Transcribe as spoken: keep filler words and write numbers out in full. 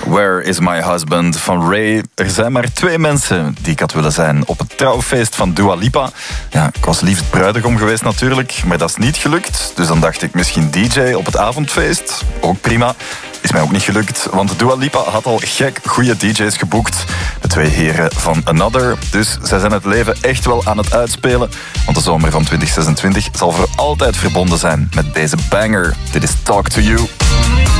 Where is my husband van Ray. Er zijn maar twee mensen die ik had willen zijn op het trouwfeest van Dua Lipa. Ja, ik was liefst bruidegom geweest natuurlijk, maar dat is niet gelukt. Dus dan dacht ik misschien D J op het avondfeest. Ook prima. Is mij ook niet gelukt, want Dua Lipa had al gek goede D J's geboekt. De twee heren van Another. Dus zij zijn het leven echt wel aan het uitspelen. Want de zomer van twintig zesentwintig zal voor altijd verbonden zijn met deze banger. Dit is Talk to You.